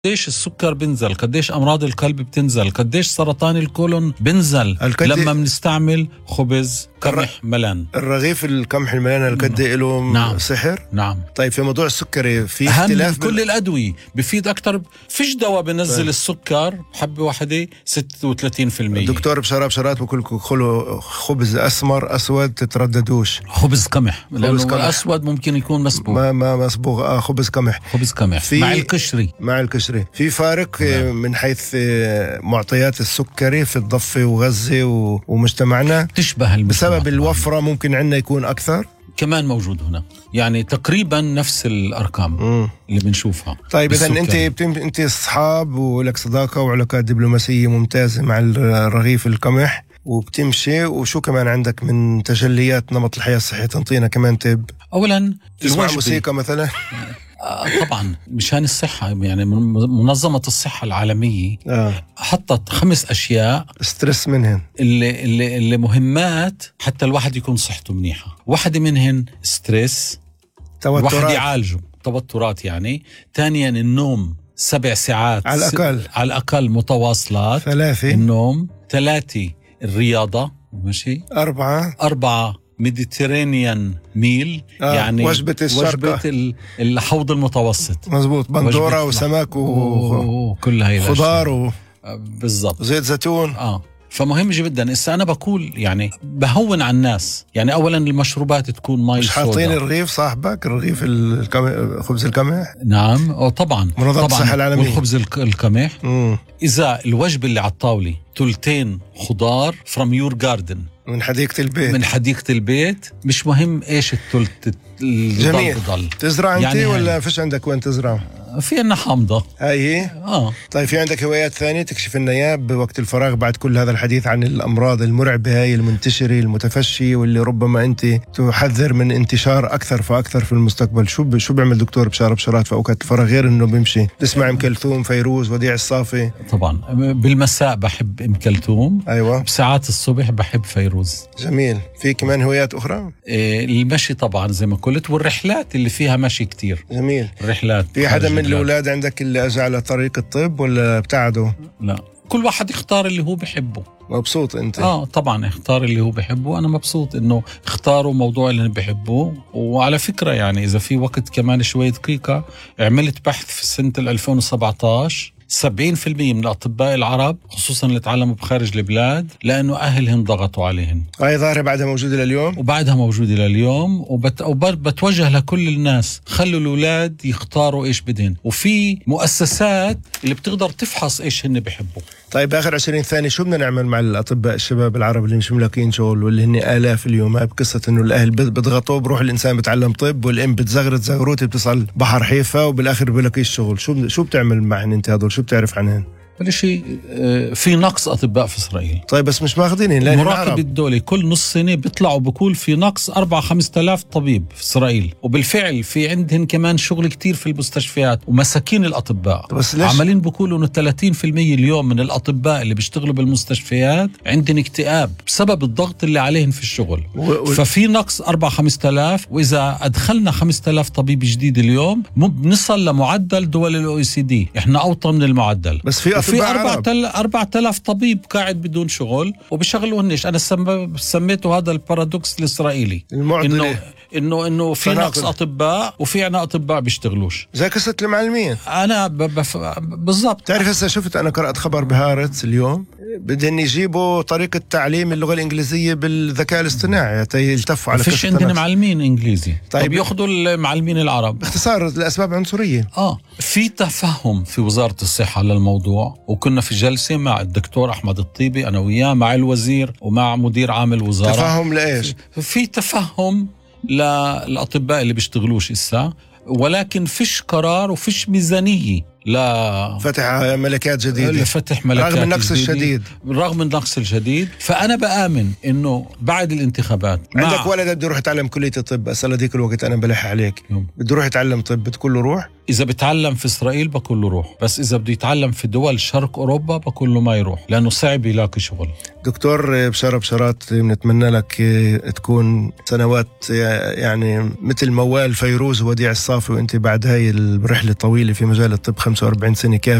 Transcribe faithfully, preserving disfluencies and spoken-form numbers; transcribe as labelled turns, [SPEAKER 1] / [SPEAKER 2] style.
[SPEAKER 1] قديش السكر بنزل، قديش أمراض القلب بتنزل، قديش سرطان الكولون بنزل لما بنستعمل خبز قمح ملان.
[SPEAKER 2] الرغيف القمح الملان القد له
[SPEAKER 1] نعم.
[SPEAKER 2] سحر.
[SPEAKER 1] نعم.
[SPEAKER 2] طيب في موضوع السكري في
[SPEAKER 1] اختلاف كل بال... الأدوية بفيد أكتر. فيش دواء بنزل طيب. السكر حبة واحدة ستة وثلاثين بالمية.
[SPEAKER 2] الدكتور بشارة بشارات بقول خلوا خبز أسمر أسود تترددوش.
[SPEAKER 1] خبز قمح لأنه الأسود ممكن يكون مسبوغ.
[SPEAKER 2] ما ما مسبوغ آه خبز قمح.
[SPEAKER 1] خبز قمح مع القشري.
[SPEAKER 2] مع القشري في فارق نعم. من حيث معطيات السكري في الضفة وغزة ومجتمعنا
[SPEAKER 1] تشبه المجتمع.
[SPEAKER 2] بسبب الوفرة ممكن عندنا يكون أكثر
[SPEAKER 1] كمان موجود هنا، يعني تقريبا نفس الأرقام م. اللي بنشوفها.
[SPEAKER 2] طيب إذا أنت بتم... أنت أصحاب ولك صداقة وعلاقات دبلوماسية ممتازة مع الرغيف القمح وبتمشي، وشو كمان عندك من تجليات نمط الحياة الصحية تنطينا كمان تب؟
[SPEAKER 1] أولا
[SPEAKER 2] تسمع موسيقى مثلا؟
[SPEAKER 1] طبعا مشان الصحة، يعني منظمة الصحة العالمية آه. حطت خمس أشياء
[SPEAKER 2] ستريس منهن
[SPEAKER 1] اللي, اللي, اللي مهمات حتى الواحد يكون صحته منيحة. واحدة منهن ستريس،
[SPEAKER 2] توترات،
[SPEAKER 1] الواحد يعالجه توترات يعني. ثانيا النوم سبع ساعات
[SPEAKER 2] على الأقل
[SPEAKER 1] س... على الأقل متواصلات.
[SPEAKER 2] ثلاثة
[SPEAKER 1] النوم. ثلاثة الرياضة. ماشي.
[SPEAKER 2] أربعة
[SPEAKER 1] أربعة ميديترينيان ميل
[SPEAKER 2] آه.
[SPEAKER 1] يعني
[SPEAKER 2] وجبة الشرقة،
[SPEAKER 1] وجبة الحوض المتوسط.
[SPEAKER 2] مزبوط. بندورة وسمك
[SPEAKER 1] وكل هاي
[SPEAKER 2] خضار و...
[SPEAKER 1] بالضبط
[SPEAKER 2] زيت زيتون.
[SPEAKER 1] آه فمهم جدا. إسا أنا بقول يعني بهون على الناس، يعني أولا المشروبات تكون ماي
[SPEAKER 2] مش حاطين الرغيف صاحبك الرغيف الكم... خبز القمح.
[SPEAKER 1] نعم أو طبعا
[SPEAKER 2] منظمة الصحة العالمية
[SPEAKER 1] والخبز القمح. إذا الوجبة اللي على الطاولة ثلثين خضار from your garden
[SPEAKER 2] من حديقة البيت من
[SPEAKER 1] حديقة البيت مش مهم إيش الثلث.
[SPEAKER 2] جميل. تزرع أنت يعني ولا فيش عندك وين تزرع؟
[SPEAKER 1] في عنا حامضة
[SPEAKER 2] هاي
[SPEAKER 1] آه.
[SPEAKER 2] طيب في عندك هوايات ثانية تكشف لنا إياها بوقت الفراغ بعد كل هذا الحديث عن الأمراض المرعبة هاي المنتشرة المتفشية واللي ربما أنت تحذر من انتشار أكثر فأكثر في المستقبل؟ شو ب... شو بيعمل دكتور بشارة بشارات في أوقات الفراغ غير إنه بيمشي تسمع أم كلثوم، فيروز، وديع الصافي؟
[SPEAKER 1] طبعا بالمساء بحب أم كلثوم.
[SPEAKER 2] أيوة.
[SPEAKER 1] بساعات الصبح بحب فيروز.
[SPEAKER 2] جميل. في كمان هوايات أخرى؟
[SPEAKER 1] إيه المشي طبعا زي ما قلت، والرحلات اللي فيها مشي كتير.
[SPEAKER 2] جميل.
[SPEAKER 1] الرحلات.
[SPEAKER 2] في حدا من الأولاد عندك اللي أجى على طريق الطب ولا ابتعدوا؟
[SPEAKER 1] لا، كل واحد يختار اللي هو بحبه.
[SPEAKER 2] مبسوط أنت؟
[SPEAKER 1] آه طبعا اختار اللي هو بحبه. أنا مبسوط إنه اختاروا موضوع اللي أنا بحبه. وعلى فكرة يعني إذا في وقت كمان شوية دقيقة، عملت بحث في سنة ألفين وسبعتاشر سبعين بالمية من الأطباء العرب خصوصا اللي تعلموا بخارج البلاد لأنه أهلهم ضغطوا عليهم.
[SPEAKER 2] هاي ظاهرة بعدها موجودة لليوم؟
[SPEAKER 1] وبعدها موجودة لليوم. وبت... وبتوجه لكل الناس، خلوا الأولاد يختاروا إيش بدهن، وفي مؤسسات اللي بتقدر تفحص إيش هن بيحبوا.
[SPEAKER 2] طيب آخر عشرين ثانية شو بدنا نعمل مع الأطباء الشباب العرب اللي مش ملاقين شغل واللي هن آلاف اليوم؟ هاي بقصة إنه الأهل بتضغطوا، بروح الإنسان بتعلم طب والأم بتزغرت زغروتي بتصل بحر حيفا وبالآخر بلاقيش شغل. شو شو بتعمل معهن أنت هذول؟ شو بتعرف عنهن؟
[SPEAKER 1] كل شيء في نقص أطباء في إسرائيل.
[SPEAKER 2] طيب بس مش ماخذينهم لأن
[SPEAKER 1] مراقب الدولي كل نص سنة بيطلعوا بقول في نقص أربعة خمس تلاف طبيب في إسرائيل، وبالفعل في عندهم كمان شغل كتير في المستشفيات ومساكين الأطباء. عمالين بقولوا إنه ثلاثين بالمية اليوم من الأطباء اللي بيشتغلوا بالمستشفيات عندهم اكتئاب بسبب الضغط اللي عليهم في الشغل. و... و... ففي نقص أربعة خمس تلاف، وإذا أدخلنا خمس تلاف طبيب جديد اليوم بنصل لمعدل دول الأو إي سي دي، إحنا أوطى من المعدل.
[SPEAKER 2] بس في
[SPEAKER 1] في أربعة آلاف طبيب قاعد بدون شغل وبيشغلوهنش. أنا سم... سميته هذا البارادوكس الإسرائيلي، إنه إنه إنه في نقص أطباء وفي عنا أطباء بيشتغلوش.
[SPEAKER 2] زي قصة المعلمين.
[SPEAKER 1] أنا ب... بف... بالضبط.
[SPEAKER 2] تعرف هسه شفت أنا قرأت خبر بهارتس اليوم بدهم يجيبوا طريقة تعليم اللغة الإنجليزية بالذكاء الاصطناعي يلتفوا على.
[SPEAKER 1] فيش عندنا معلمين إنجليزي.
[SPEAKER 2] طيب,
[SPEAKER 1] طيب يأخذوا المعلمين العرب.
[SPEAKER 2] باختصار لأسباب عنصرية.
[SPEAKER 1] آه في تفهم في وزارة الصحة للموضوع، وكنا في جلسة مع الدكتور أحمد الطيبي أنا وياه مع الوزير ومع مدير عام الوزارة.
[SPEAKER 2] تفهم لإيش؟
[SPEAKER 1] في تفهم للأطباء اللي بيشتغلوش إسا، ولكن فيش قرار وفيش ميزانية لا
[SPEAKER 2] فتح ملكات جديدة
[SPEAKER 1] لفتح ملكات
[SPEAKER 2] رغم النقص الشديد.
[SPEAKER 1] رغم النقص الشديد. فأنا بآمن إنه بعد الانتخابات
[SPEAKER 2] عندك ولد بده يروح يتعلم كلية الطب، أسأل ذيك الوقت أنا بلح عليك بده يروح يتعلم طب، بتقول له روح؟
[SPEAKER 1] إذا بتعلم في إسرائيل بقول له روح، بس إذا بده يتعلم في دول شرق أوروبا بقول له ما يروح لأنه صعب يلاقي شغل.
[SPEAKER 2] دكتور بشارة بشارات بنتمنى لك تكون سنوات يعني مثل موال فيروز وديع الصافي وأنت بعد هاي الرحلة الطويلة في مجال الطب خمسة وأربعين سنة كافي